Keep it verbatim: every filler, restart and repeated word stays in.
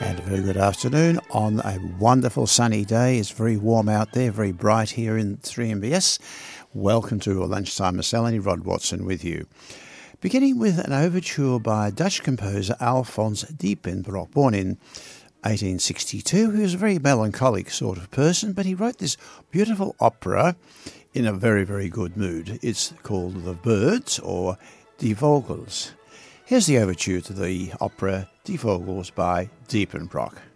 And a very good afternoon on a wonderful sunny day. It's very warm out there, very bright here in three M B S. Welcome to a Lunchtime Miscellany. Rod Watson with you. Beginning with an overture by Dutch composer Alfons Diepenbrock, born in eighteen sixty-two. He was a very melancholic sort of person, but he wrote this beautiful opera in a very, very good mood. It's called The Birds, or Die Vogels. Here's the overture to the opera Die Vogels by Diepenbrock.